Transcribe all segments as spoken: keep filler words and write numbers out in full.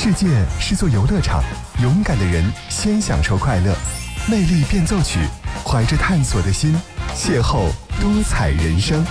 世界是座游乐场，勇敢的人先享受快乐。魅力变奏曲，怀着探索的心，邂逅多彩人生。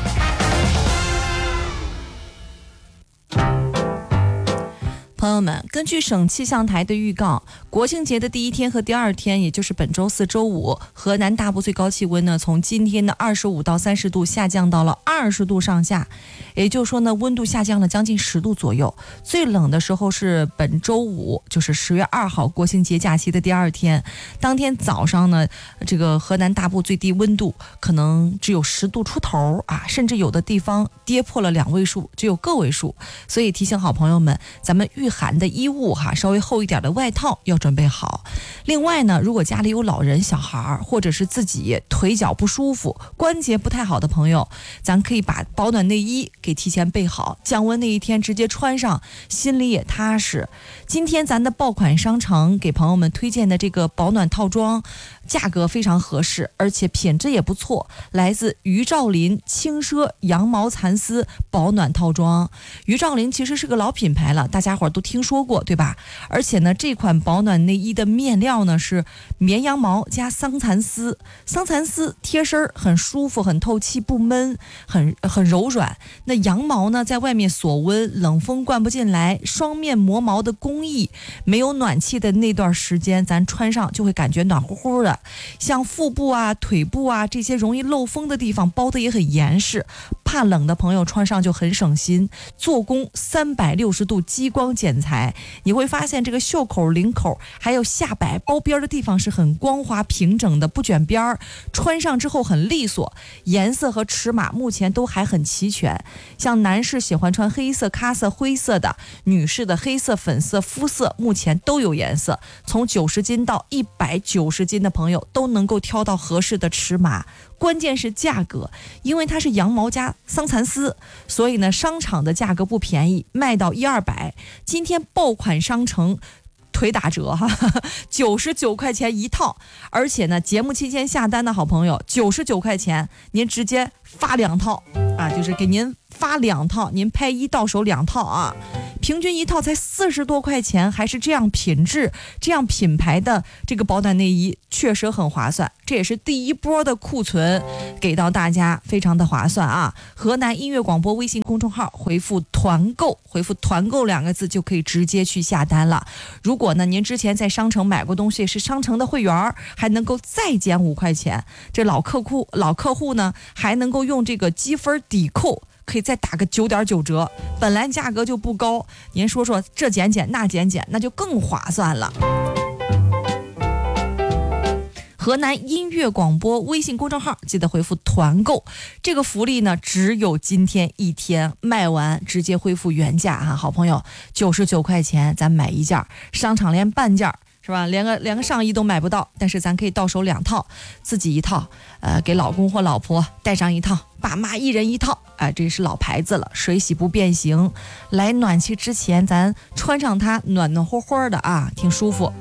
朋友们，根据省气象台的预告，国庆节的第一天和第二天，也就是本周四、周五，河南大部最高气温呢，从今天的二十五到三十度下降到了二十度上下，也就是说呢，温度下降了将近十度左右。最冷的时候是本周五，就是十月二号，国庆节假期的第二天，当天早上呢，这个河南大部最低温度可能只有十度出头啊，甚至有的地方跌破了两位数，只有个位数。所以提醒好朋友们，咱们御寒的衣物哈，稍微厚一点的外套要准备好。另外呢，如果家里有老人、小孩，或者是自己腿脚不舒服、关节不太好的朋友，咱可以把保暖内衣给提前备好，降温那一天直接穿上，心里也踏实。今天咱的爆款商城给朋友们推荐的这个保暖套装，价格非常合适，而且品质也不错，来自于兆林轻奢羊毛蚕丝保暖套装。于兆林其实是个老品牌了，大家伙都听说过对吧？而且呢，这款保暖内衣的面料呢是绵羊毛加桑蚕丝，桑蚕丝贴身很舒服，很透气，不闷，很很柔软。那羊毛呢，在外面锁温，冷风灌不进来，双面磨毛的工艺，没有暖气的那段时间，咱穿上就会感觉暖乎乎的。像腹部啊、腿部啊这些容易漏风的地方，包得也很严实。怕冷的朋友穿上就很省心。做工三百六十度激光剪裁，你会发现这个袖口、领口还有下摆包边的地方是很光滑平整的，不卷边儿。穿上之后很利索，颜色和尺码目前都还很齐全。像男士喜欢穿黑色、咖色、灰色的，女士的黑色、粉色、肤色目前都有颜色。从九十斤到一百九十斤的朋友都能够挑到合适的尺码。关键是价格，因为它是羊毛加桑蚕丝，所以呢，商场的价格不便宜，卖到一二百。今天爆款商城腿打折哈，九十九块钱一套，而且呢，节目期间下单的好朋友，九十九块钱您直接发两套啊，就是给您发两套，您拍一到手两套啊。平均一套才四十多块钱，还是这样品质、这样品牌的这个保暖内衣，确实很划算。这也是第一波的库存给到大家，非常的划算啊！河南音乐广播微信公众号回复团购，回复团购两个字就可以直接去下单了。如果呢您之前在商城买过东西，是商城的会员，还能够再减五块钱。这老客户老客户呢还能够用这个积分抵扣，可以再打个九点九折，本来价格就不高，您说说这减减那减减，那就更划算了。河南音乐广播微信公众号记得回复团购，这个福利呢只有今天一天，卖完直接恢复原价啊！好朋友，九十九块钱咱买一件，商场连半件是吧？连个连个上衣都买不到，但是咱可以到手两套，自己一套，呃，给老公或老婆带上一套，爸妈一人一套，啊、呃，这是老牌子了，水洗不变形。来暖气之前，咱穿上它，暖暖和和的啊，挺舒服。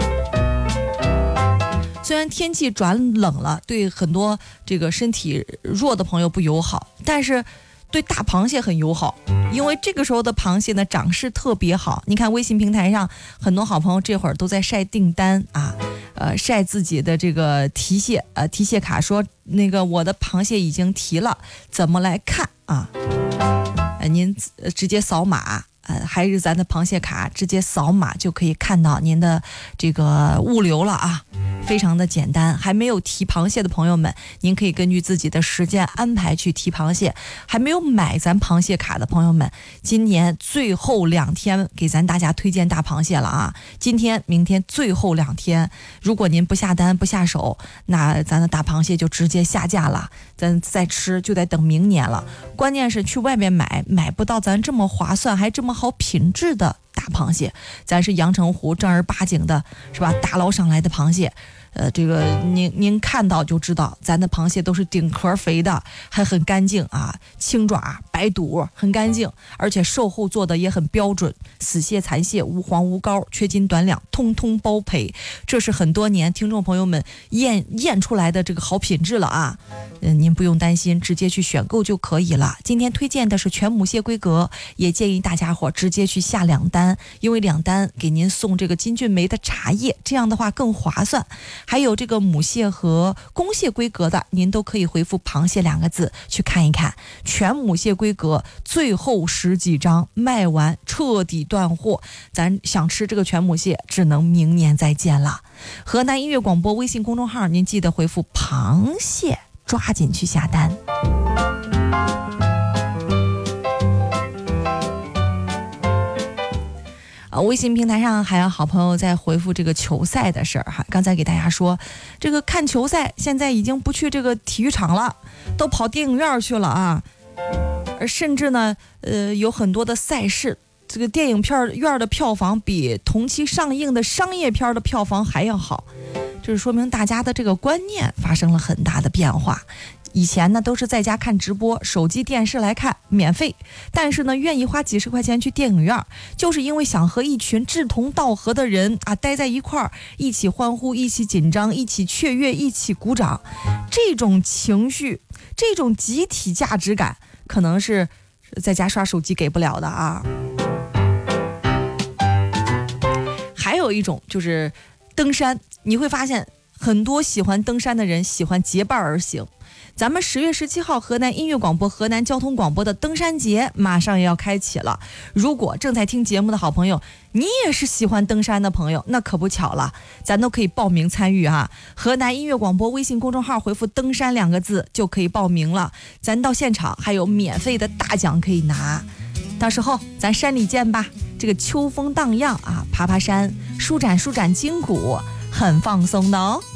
虽然天气转冷了，对很多这个身体弱的朋友不友好，但是对大螃蟹很友好，因为这个时候的螃蟹呢长势特别好。你看微信平台上很多好朋友这会儿都在晒订单啊，呃晒自己的这个提蟹呃提蟹卡，说那个我的螃蟹已经提了，怎么来看啊？呃您直接扫码。呃，还是咱的螃蟹卡，直接扫码就可以看到您的这个物流了啊，非常的简单。还没有提螃蟹的朋友们，您可以根据自己的时间安排去提螃蟹。还没有买咱螃蟹卡的朋友们，今年最后两天给咱大家推荐大螃蟹了啊！今天、明天最后两天，如果您不下单不下手，那咱的大螃蟹就直接下架了，咱再吃就得等明年了。关键是去外面买，买不到咱这么划算，还这么好品质的大螃蟹，咱是阳澄湖正儿八经的，是吧？大捞上来的螃蟹， 呃，这个您您看到就知道，咱的螃蟹都是顶壳肥的，还很干净啊，青爪白肚很干净，而且售后做的也很标准，死蟹残蟹无黄无膏，缺斤短两，通通包赔。这是很多年听众朋友们验验出来的这个好品质了啊。嗯，您不用担心，直接去选购就可以了。今天推荐的是全母蟹规格，也建议大家伙直接去下两单，因为两单给您送这个金骏眉的茶叶，这样的话更划算。还有这个母蟹和公蟹规格的，您都可以回复螃蟹两个字去看一看。全母蟹规格最后十几张卖完，彻底断货，咱想吃这个全母蟹只能明年再见了。河南音乐广播微信公众号，您记得回复螃蟹，抓紧去下单。啊，微信平台上还有好朋友在回复这个球赛的事儿哈。刚才给大家说，这个看球赛现在已经不去这个体育场了，都跑电影院去了啊。而甚至呢，呃，有很多的赛事，这个电影片院的票房比同期上映的商业片的票房还要好，就是说明大家的这个观念发生了很大的变化。以前呢都是在家看直播，手机电视来看免费，但是呢愿意花几十块钱去电影院，就是因为想和一群志同道合的人啊待在一块儿，一起欢呼，一起紧张，一起雀跃，一起鼓掌。这种情绪，这种集体价值感，可能是在家刷手机给不了的啊。还有一种就是登山，你会发现很多喜欢登山的人喜欢结伴而行。咱们十月十七号河南音乐广播、河南交通广播的登山节马上也要开启了。如果正在听节目的好朋友，你也是喜欢登山的朋友，那可不巧了，咱都可以报名参与啊。河南音乐广播微信公众号回复登山两个字就可以报名了，咱到现场还有免费的大奖可以拿。到时候咱山里见吧，这个秋风荡漾啊，爬爬山，舒展舒展筋骨，很放松的哦。